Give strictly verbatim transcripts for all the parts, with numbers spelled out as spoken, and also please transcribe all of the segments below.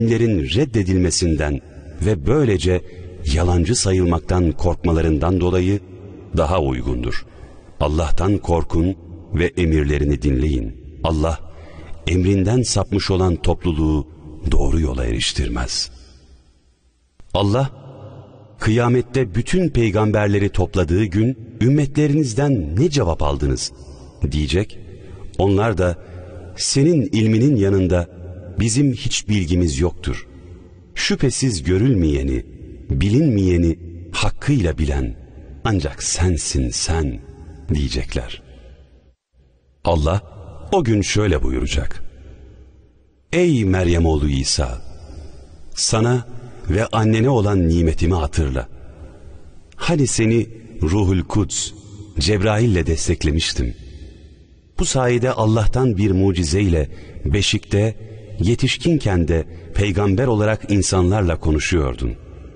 reddedilmesinden ve böylece yalancı sayılmaktan korkmalarından dolayı daha uygundur. Allah'tan korkun ve emirlerini dinleyin. Allah emrinden sapmış olan topluluğu doğru yola eriştirmez. Allah kıyamette bütün peygamberleri topladığı gün ümmetlerinizden ne cevap aldınız diyecek. Onlar da senin ilminin yanında bizim hiç bilgimiz yoktur. Şüphesiz görülmeyeni, bilinmeyeni hakkıyla bilen ancak sensin sen diyecekler. Allah o gün şöyle buyuracak: Ey Meryem oğlu İsa, sana ve annene olan nimetimi hatırla. Hani seni Ruhul Kuds, Cebrail'le desteklemiştim. Bu sayede Allah'tan bir mucizeyle beşikte, yetişkinken de peygamber olarak insanlarla konuşuyordun.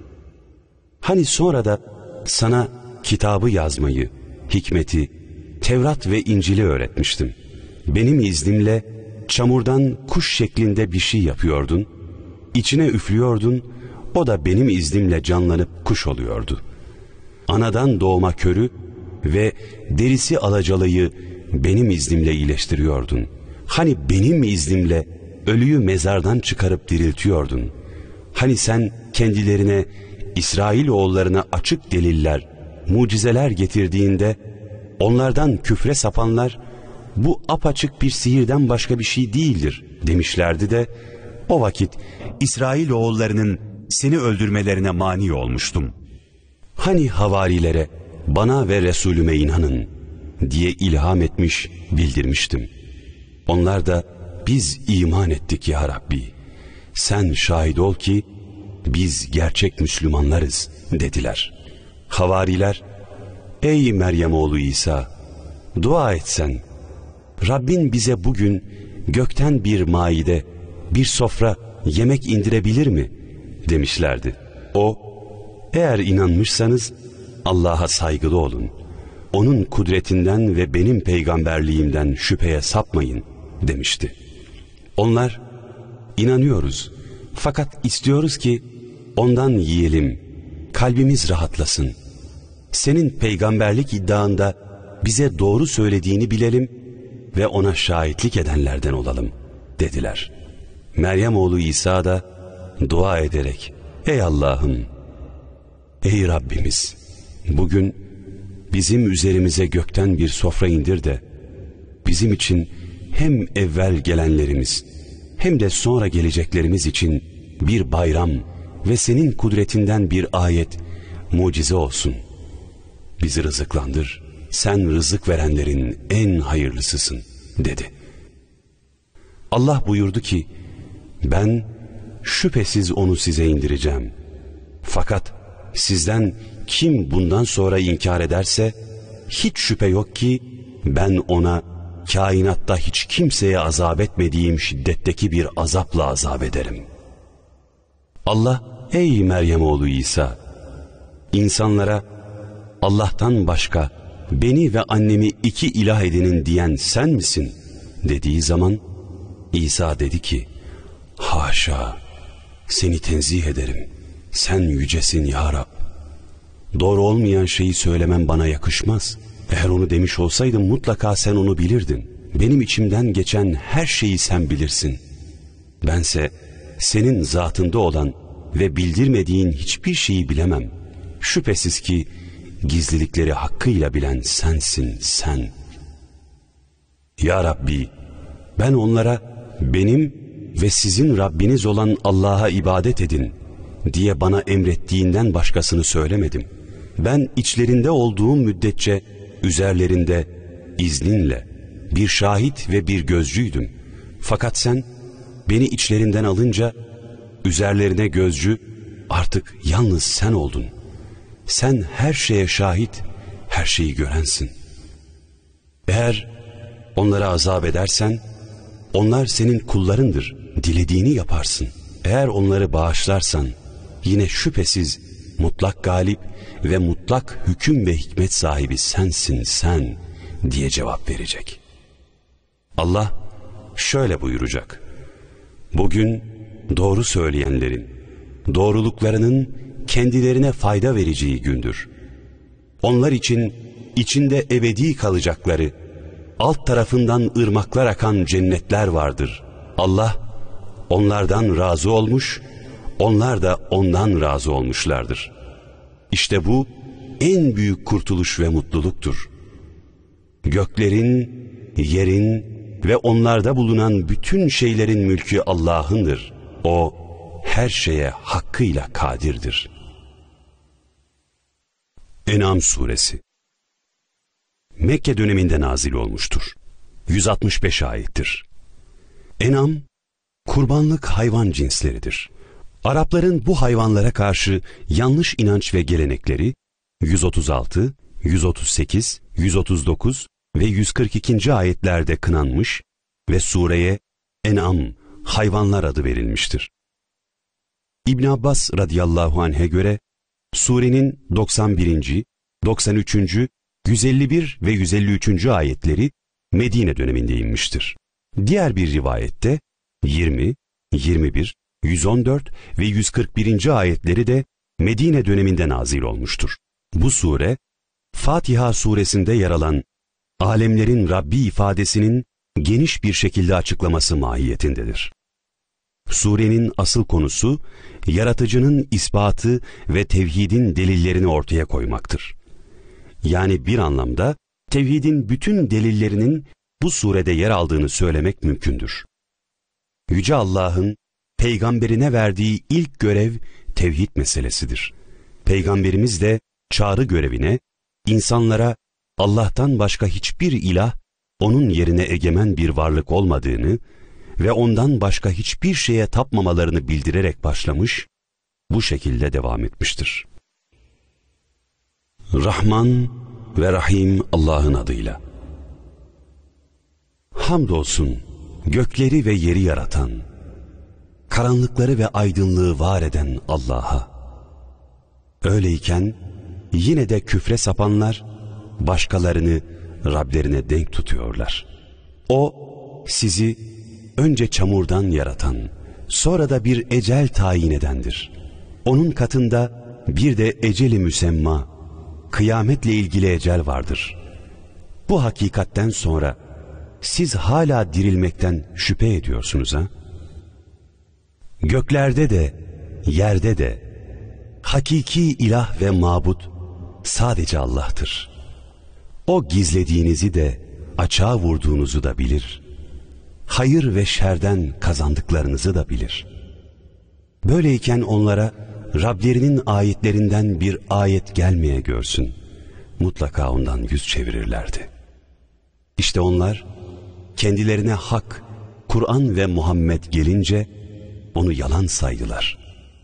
Hani sonra da sana kitabı yazmayı, hikmeti, Tevrat ve İncil'i öğretmiştim. Benim iznimle çamurdan kuş şeklinde bir şey yapıyordun, içine üflüyordun, o da benim iznimle canlanıp kuş oluyordu. Anadan doğma körü ve derisi alacalıyı benim iznimle iyileştiriyordun. Hani benim iznimle ölüyü mezardan çıkarıp diriltiyordun. Hani sen kendilerine, İsrailoğullarına açık deliller, mucizeler getirdiğinde onlardan küfre sapanlar bu apaçık bir sihirden başka bir şey değildir demişlerdi de o vakit İsrailoğullarının seni öldürmelerine mani olmuştum. Hani havarilere bana ve Resulüme inanın diye ilham etmiş, bildirmiştim. Onlar da biz iman ettik ya Rabbi, sen şahit ol ki biz gerçek Müslümanlarız dediler. Havariler, ey Meryem oğlu İsa, dua etsen, Rabbin bize bugün gökten bir maide, bir sofra yemek indirebilir mi demişlerdi. O, eğer inanmışsanız Allah'a saygılı olun, onun kudretinden ve benim peygamberliğimden şüpheye sapmayın demişti. Onlar, inanıyoruz fakat istiyoruz ki ondan yiyelim, kalbimiz rahatlasın. Senin peygamberlik iddianda bize doğru söylediğini bilelim ve ona şahitlik edenlerden olalım dediler. Meryem oğlu İsa da dua ederek, ey Allah'ım, ey Rabbimiz, bugün bizim üzerimize gökten bir sofra indir de bizim için hem evvel gelenlerimiz hem de sonra geleceklerimiz için bir bayram ve senin kudretinden bir ayet, mucize olsun. Bizi rızıklandır, sen rızık verenlerin en hayırlısısın dedi. Allah buyurdu ki, ben şüphesiz onu size indireceğim. Fakat sizden kim bundan sonra inkar ederse hiç şüphe yok ki ben ona kainatta hiç kimseye azap etmediğim şiddetteki bir azapla azap ederim. Allah, ey Meryem oğlu İsa, insanlara Allah'tan başka beni ve annemi iki ilah edinin diyen sen misin dediği zaman İsa dedi ki, haşa, seni tenzih ederim, sen yücesin ya Rab. Doğru olmayan şeyi söylemem bana yakışmaz. Eğer onu demiş olsaydım mutlaka sen onu bilirdin. Benim içimden geçen her şeyi sen bilirsin. Bense senin zatında olan ve bildirmediğin hiçbir şeyi bilemem. Şüphesiz ki gizlilikleri hakkıyla bilen sensin sen. Ya Rabbi, ben onlara benim ve sizin Rabbiniz olan Allah'a ibadet edin diye bana emrettiğinden başkasını söylemedim. Ben içlerinde olduğum müddetçe üzerlerinde izninle bir şahit ve bir gözcüydüm. Fakat sen beni içlerinden alınca üzerlerine gözcü artık yalnız sen oldun. Sen her şeye şahit, her şeyi görensin. Eğer onlara azap edersen onlar senin kullarındır, dilediğini yaparsın. Eğer onları bağışlarsan yine şüphesiz mutlak galip ve mutlak hüküm ve hikmet sahibi sensin sen diye cevap verecek. Allah şöyle buyuracak: bugün doğru söyleyenlerin, doğruluklarının kendilerine fayda vereceği gündür. Onlar için içinde ebedi kalacakları, alt tarafından ırmaklar akan cennetler vardır. Allah onlardan razı olmuş, onlar da ondan razı olmuşlardır. İşte bu en büyük kurtuluş ve mutluluktur. Göklerin, yerin ve onlarda bulunan bütün şeylerin mülkü Allah'ındır. O her şeye hakkıyla kadirdir. En'am suresi Mekke döneminde nazil olmuştur. yüz altmış beş ayettir. En'am, kurbanlık hayvan cinsleridir. Arapların bu hayvanlara karşı yanlış inanç ve gelenekleri yüz otuz altı, yüz otuz sekiz, yüz otuz dokuz ve yüz kırk ikinci ayetlerde kınanmış ve sureye En'am, hayvanlar adı verilmiştir. İbn Abbas radıyallahu anh'e göre surenin doksan birinci, doksan üçüncü, yüz elli bir ve yüz elli üçüncü ayetleri Medine döneminde inmiştir. Diğer bir rivayette yirmi, yirmi bir, yüz on dört ve yüz kırk birinci ayetleri de Medine döneminde nazil olmuştur. Bu sure, Fatiha suresinde yer alan alemlerin Rabbi ifadesinin geniş bir şekilde açıklaması mahiyetindedir. Surenin asıl konusu, yaratıcının ispatı ve tevhidin delillerini ortaya koymaktır. Yani bir anlamda tevhidin bütün delillerinin bu surede yer aldığını söylemek mümkündür. Yüce Allah'ın peygamberine verdiği ilk görev tevhid meselesidir. Peygamberimiz de çağrı görevine, insanlara Allah'tan başka hiçbir ilah, onun yerine egemen bir varlık olmadığını ve ondan başka hiçbir şeye tapmamalarını bildirerek başlamış, bu şekilde devam etmiştir. Rahman ve Rahim Allah'ın adıyla. Hamdolsun gökleri ve yeri yaratan, karanlıkları ve aydınlığı var eden Allah'a. Öyleyken yine de küfre sapanlar başkalarını Rablerine denk tutuyorlar. O sizi önce çamurdan yaratan, sonra da bir ecel tayin edendir. Onun katında bir de eceli müsemma, kıyametle ilgili ecel vardır. Bu hakikatten sonra siz hala dirilmekten şüphe ediyorsunuz ha? Göklerde de, yerde de, hakiki ilah ve mabut sadece Allah'tır. O gizlediğinizi de, açığa vurduğunuzu da bilir. Hayır ve şerden kazandıklarınızı da bilir. Böyleyken onlara Rablerinin ayetlerinden bir ayet gelmeye görsün, mutlaka ondan yüz çevirirlerdi. İşte onlar kendilerine hak, Kur'an ve Muhammed gelince onu yalan saydılar.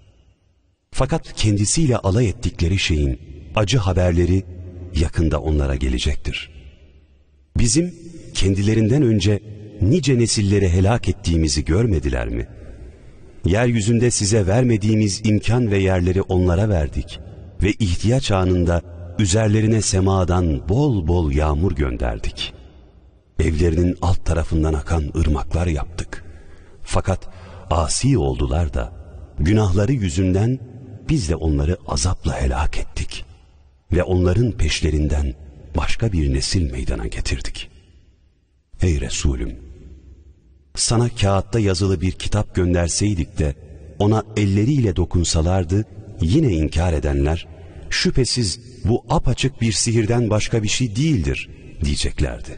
Fakat kendisiyle alay ettikleri şeyin acı haberleri yakında onlara gelecektir. Bizim kendilerinden önce nice nesilleri helak ettiğimizi görmediler mi? Yeryüzünde size vermediğimiz imkan ve yerleri onlara verdik ve ihtiyaç anında üzerlerine semadan bol bol yağmur gönderdik. Evlerinin alt tarafından akan ırmaklar yaptık. Fakat asi oldular da günahları yüzünden biz de onları azapla helak ettik ve onların peşlerinden başka bir nesil meydana getirdik. Ey Resulüm! Sana kağıtta yazılı bir kitap gönderseydik de ona elleriyle dokunsalardı, yine inkar edenler, şüphesiz bu apaçık bir sihirden başka bir şey değildir diyeceklerdi.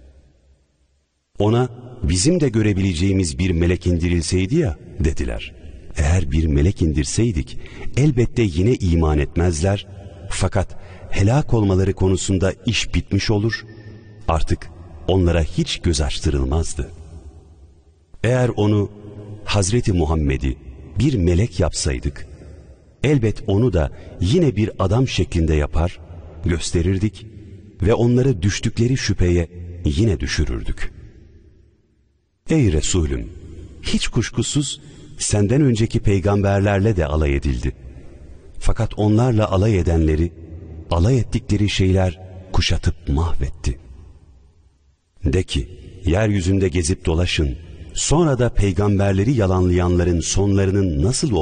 Ona bizim de görebileceğimiz bir melek indirilseydi ya dediler. Eğer bir melek indirseydik elbette yine iman etmezler, fakat helak olmaları konusunda iş bitmiş olur, artık onlara hiç göz açtırılmazdı. Eğer onu, Hazreti Muhammed'i bir melek yapsaydık, elbet onu da yine bir adam şeklinde yapar, gösterirdik ve onları düştükleri şüpheye yine düşürürdük. Ey Resulüm! Hiç kuşkusuz senden önceki peygamberlerle de alay edildi. Fakat onlarla alay edenleri, alay ettikleri şeyler kuşatıp mahvetti. De ki, yeryüzünde gezip dolaşın, Sonra da peygamberleri yalanlayanların sonlarının nasıl